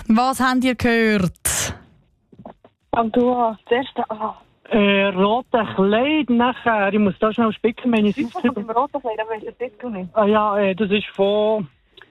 Was habt ihr gehört? Und du hast das erste Rote Kleid nachher. Ich muss da schnell spicken, meine Ich von dem roten Kleid, aber weißt du das Titel nicht? Ah ja, das ist von...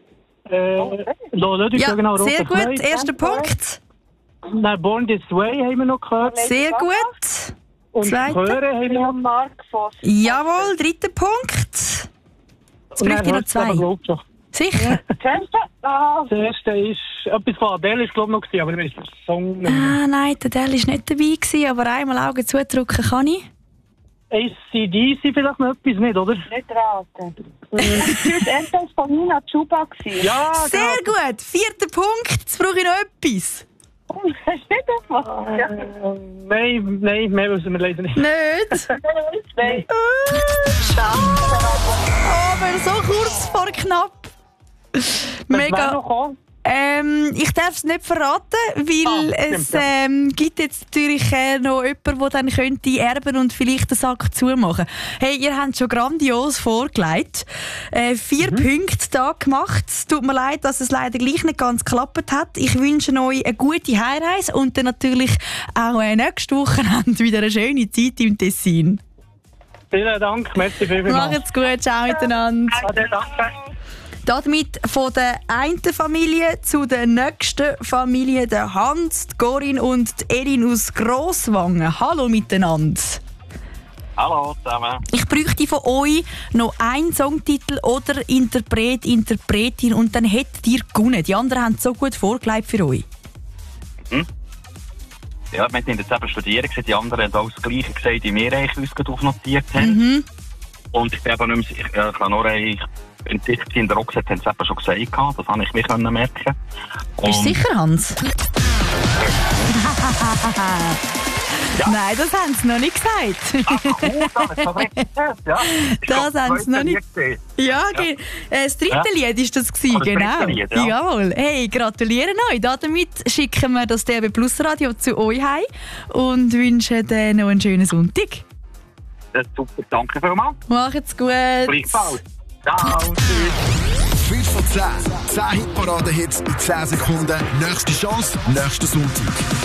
genau, Rote sehr gut. Kleid. Erster Punkt. Dann Born This Way haben wir noch gehört. Sehr gut. Und Zweite. Chöre haben wir noch. Mark Voss. Jawohl, dritter Punkt. Jetzt bräuchte ich noch 2. Sicher? Das erste? Das erste ist... Etwas von Adele ist glaube ich noch gewesen, aber ich weiss den Song nicht mehr. Ah, nein, der Dell war nicht dabei gewesen, aber einmal Augen zudrücken kann ich. AC/DC vielleicht noch etwas, nicht, oder? Nicht raten. Das war etwas von Nina Chuba. Ja, Sehr gut, vierter Punkt. Jetzt brauche ich noch etwas. Hast du nicht etwas? Ja. Nein, mehr wissen wir leider nicht. Nicht? Nein. Schade. Aber so kurz vor knapp. Mega. Ich darf es nicht verraten, weil es gibt jetzt natürlich noch jemanden, der dann könnte erben und vielleicht den Sack zumachen. Hey, ihr habt schon grandios vorgelegt. 4 Punkte da gemacht. Es tut mir leid, dass es leider gleich nicht ganz geklappt hat. Ich wünsche euch eine gute Heimreise und dann natürlich auch nächste Woche wieder eine schöne Zeit im Tessin. Vielen Dank, merci vielmals. Macht's gut, ciao miteinander. Ade, danke. Damit von der einen Familie zu der nächsten Familie, der Hans, die Corinne und die Erin aus Grosswangen. Hallo miteinander. Hallo zusammen. Ich bräuchte von euch noch einen Songtitel oder Interpret, Interpretin und dann hättet ihr gewonnen. Die anderen haben es so gut vorgelegt für euch. Ja, wir sind jetzt eben studieren, die anderen haben auch das Gleiche gesagt, wie wir eigentlich uns gerade aufnotiert haben. Und ich bin eben nicht mehr sicher, ich kann nur in der Rockset haben sie eben schon gesagt, das habe ich mir merken. Bist du sicher, Hans? Ja. Nein, das haben sie noch nicht gesagt. Das haben sie noch nicht. Ja, das dritte Lied war das gewesen, genau. Lied, ja. Jawohl. Hey, gratuliere euch. Damit schicken wir das DRB Plus Radio zu euch heim und wünschen noch einen schönen Sonntag. Das ist super, danke vielmals. Macht's gut. Gleichfalls. Ciao, tschüss. 5 von 10. 10 Hitparaden-Hits in 10 Sekunden. Nächste Chance, nächsten Sonntag.